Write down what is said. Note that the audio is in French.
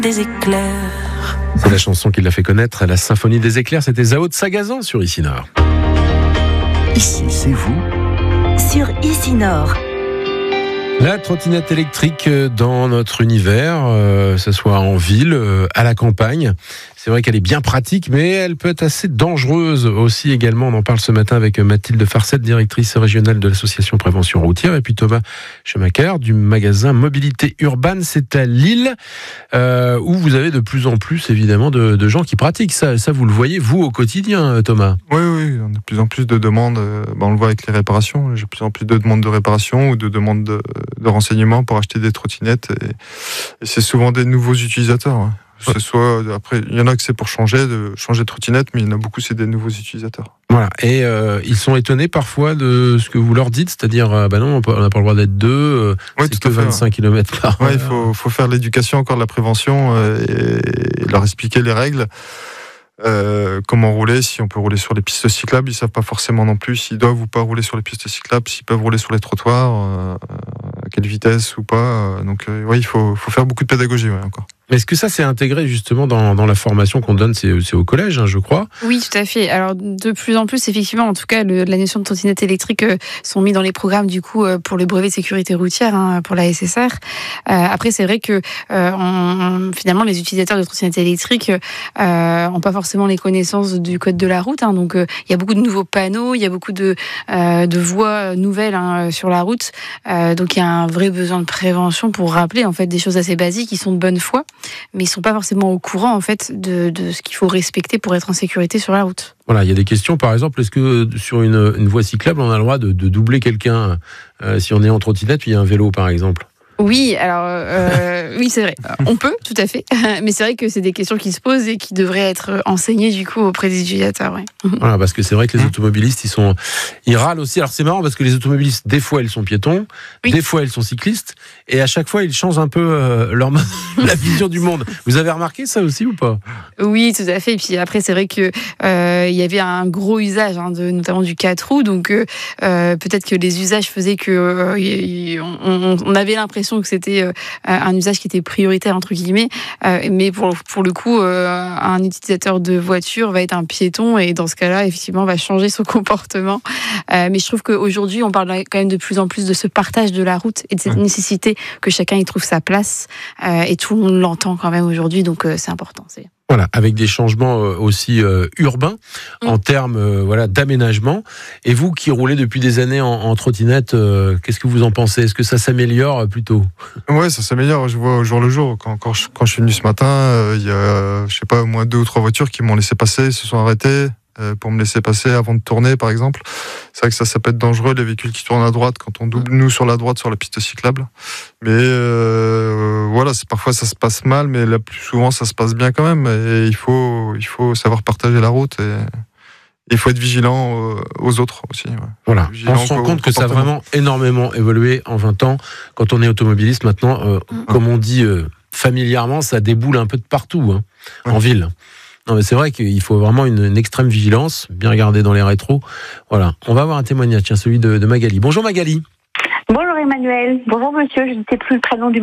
Des éclairs. C'est la chanson qui l'a fait connaître, la symphonie des éclairs. C'était Zao de Sagazan sur Ici Nord. Ici, c'est vous. Sur Ici Nord. La trottinette électrique dans notre univers, que ce soit en ville, à la campagne. C'est vrai qu'elle est bien pratique, mais elle peut être assez dangereuse aussi également. On en parle ce matin avec Mathilde Farcette, directrice régionale de l'association Prévention Routière, et puis Thomas Schumacher du magasin Mobilité Urbaine. C'est à Lille, où vous avez de plus en plus évidemment de gens qui pratiquent ça. Ça, vous le voyez, vous, au quotidien, Thomas? Oui, on a de plus en plus de demandes. On le voit avec les réparations. J'ai de plus en plus de demandes de réparation ou de demandes de renseignements pour acheter des trottinettes. Et c'est souvent des nouveaux utilisateurs. Ouais. Que ce soit, après, il y en a que c'est pour changer de trottinette, mais il y en a beaucoup, c'est des nouveaux utilisateurs. Voilà. Et ils sont étonnés parfois de ce que vous leur dites, c'est-à-dire, non, on n'a pas le droit d'être deux, c'est que 25 km par heure. Il faut faire l'éducation, encore de la prévention, et leur expliquer les règles. Comment rouler, si on peut rouler sur les pistes cyclables, ils savent pas forcément non plus s'ils doivent ou pas rouler sur les pistes cyclables, s'ils peuvent rouler sur les trottoirs, à quelle vitesse ou pas. Donc il faut faire beaucoup de pédagogie encore. Est-ce que ça c'est intégré justement dans la formation qu'on donne, c'est au collège, je crois? Oui, tout à fait. Alors de plus en plus, effectivement, en tout cas, la notion de trottinette électrique sont mis dans les programmes du coup pour le brevet de sécurité routière, pour la SSR. Après, c'est vrai que finalement, les utilisateurs de trottinettes électriques n'ont pas forcément les connaissances du code de la route. Donc il y a beaucoup de nouveaux panneaux, il y a beaucoup de voies nouvelles sur la route. Donc il y a un vrai besoin de prévention pour rappeler en fait des choses assez basiques qui sont de bonne foi, mais ils sont pas forcément au courant en fait de ce qu'il faut respecter pour être en sécurité sur la route. Voilà, il y a des questions, par exemple, est-ce que sur une voie cyclable, on a le droit de doubler quelqu'un si on est en trottinette puis il y a un vélo, par exemple? Oui, alors oui, c'est vrai. On peut, tout à fait. Mais c'est vrai que c'est des questions qui se posent et qui devraient être enseignées du coup auprès des utilisateurs. Ouais. Voilà, parce que c'est vrai que les automobilistes, ils râlent aussi. Alors c'est marrant parce que les automobilistes, des fois, ils sont piétons, oui. Des fois, ils sont cyclistes, et à chaque fois, ils changent un peu la vision du monde. Vous avez remarqué ça aussi ou pas? Oui, tout à fait. Et puis après, c'est vrai que il y avait un gros usage, notamment du 4 roues. Donc peut-être que les usages faisaient que on avait l'impression que c'était un usage qui était prioritaire entre guillemets, mais pour le coup un utilisateur de voiture va être un piéton et dans ce cas-là effectivement va changer son comportement, mais je trouve qu'aujourd'hui on parle quand même de plus en plus de ce partage de la route et de cette nécessité que chacun y trouve sa place, et tout le monde l'entend quand même aujourd'hui, donc c'est important. Voilà, avec des changements aussi urbains en termes d'aménagement. Et vous qui roulez depuis des années en trottinette, qu'est-ce que vous en pensez? Est-ce que ça s'améliore plutôt? Ouais, ça s'améliore. Je vois au jour le jour. Quand je suis venu ce matin, il y a, je sais pas, au moins 2 ou 3 voitures qui m'ont laissé passer, se sont arrêtées pour me laisser passer avant de tourner, par exemple. C'est vrai que ça peut être dangereux, les véhicules qui tournent à droite, quand on double, nous, sur la droite, sur la piste cyclable. Mais parfois ça se passe mal, mais là, plus souvent, ça se passe bien quand même. Et il faut savoir partager la route, et il faut être vigilant aux autres aussi. Ouais. Voilà, on se rend compte que ça a vraiment énormément évolué en 20 ans. Quand on est automobiliste, maintenant, comme on dit familièrement, ça déboule un peu de partout, en ville. Non, mais c'est vrai qu'il faut vraiment une extrême vigilance, bien regarder dans les rétros. Voilà, on va avoir un témoignage, celui de Magali. Bonjour Magali. Bonjour Emmanuel. Bonjour monsieur, je ne sais plus le prénom du